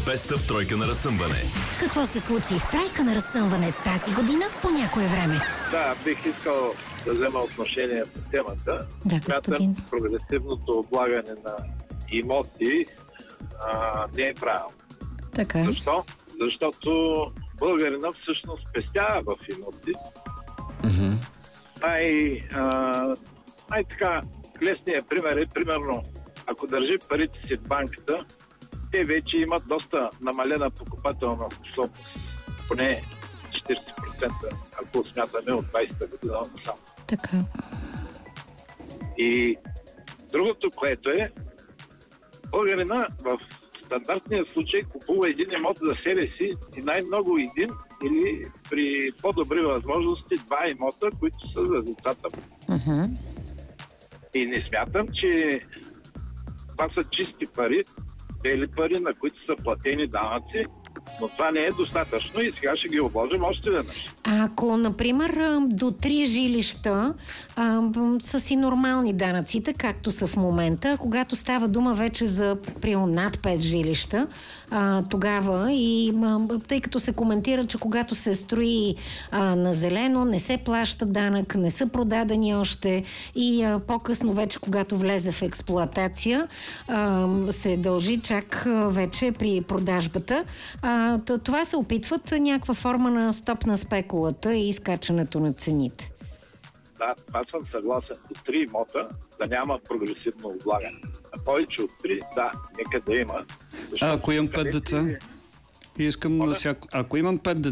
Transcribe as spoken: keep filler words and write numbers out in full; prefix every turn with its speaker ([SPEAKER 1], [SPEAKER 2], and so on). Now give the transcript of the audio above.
[SPEAKER 1] Беста тройка на разсъмване.
[SPEAKER 2] Какво се случи в тройка на разсъмване тази година по някое време?
[SPEAKER 3] Да, бих искал да взема отношение по темата.
[SPEAKER 2] Да, господин.
[SPEAKER 3] Смятам, прогресивното облагане на имоти а, не е правилно.
[SPEAKER 2] Така.
[SPEAKER 3] Защо? Защото българина всъщност спестява в имоти.
[SPEAKER 1] Mm-hmm.
[SPEAKER 3] Най, а, най така лесният пример е, примерно, ако държи парите си в банката, те вече имат доста намалена покупателна способност. Поне четиридесет процента, ако смятаме от двайсета година насам.
[SPEAKER 2] Така.
[SPEAKER 3] И другото, което е, българина в стандартния случай купува един имот за себе си и най-много един или при по-добри възможности два имота, които са за децата.
[SPEAKER 2] Uh-huh.
[SPEAKER 3] И не смятам, че това са чисти пари, бели пари, на които са платени данъци, но това не е достатъчно и сега ще ги обложим още веднъж.
[SPEAKER 2] Ако, например, до три жилища а, са си нормални данъците, както са в момента, когато става дума вече за примерно над пет жилища, а, тогава и а, тъй като се коментира, че когато се строи а, на зелено, не се плаща данък, не са продадени още и а, по-късно вече, когато влезе в експлоатация, а, се дължи чак а, вече при продажбата. А, това се опитват някаква форма на стоп на спекулата и изкачането на цените.
[SPEAKER 3] Да, аз съм съгласен. До три имота да няма прогресивно облагане. А повече от три, да, нека да има.
[SPEAKER 4] А ако имам пет деца? И искам на всяко... Ако имам пет деца,